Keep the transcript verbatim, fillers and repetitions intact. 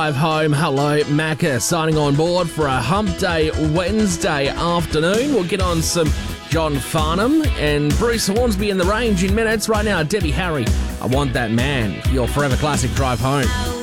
Drive home. Hello, Macca, signing on board for a Hump Day Wednesday afternoon. We'll get on some John Farnham and Bruce Hornsby in the range in minutes. Right now, Debbie Harry, I Want That Man, your forever classic drive home.